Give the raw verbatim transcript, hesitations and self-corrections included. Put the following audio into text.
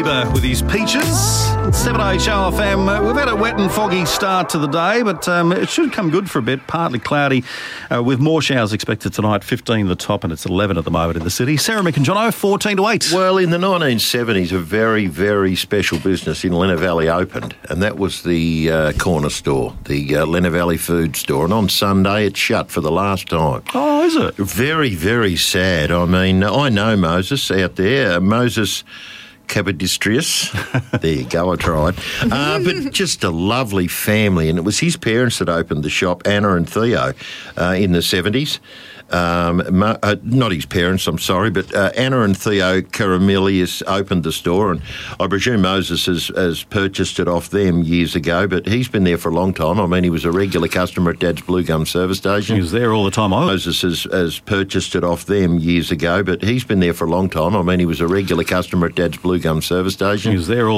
Bieber with his Peaches. seven H O F M. Uh, we've had a wet and foggy start to the day, but um, it should come good for a bit. Partly cloudy uh, with more showers expected tonight. fifteen the top, and it's eleven at the moment in the city. Sarah Mick and Jono, fourteen to eight. Well, in the nineteen seventies, a very, very special business in Lenna Valley opened, and that was the uh, corner store, the uh, Lenna Valley food store. And on Sunday, it shut for the last time. Oh, is it? Very, very sad. I mean, I know Moses out there. Moses Capodistrius. There you go, I tried. Uh, but just a lovely family. And it was his parents that opened the shop, Anna and Theo, uh, in the seventies. Um, Mo, uh, not his parents, I'm sorry, but uh, Anna and Theo Caramelius opened the store, and I presume Moses has, has purchased it off them years ago, but he's been there for a long time. I mean, he was a regular customer at Dad's Blue Gum service station. He was there all the time. Oh. Moses has, has purchased it off them years ago, but he's been there for a long time. I mean, he was a regular customer at Dad's Blue Gum service station. He was there all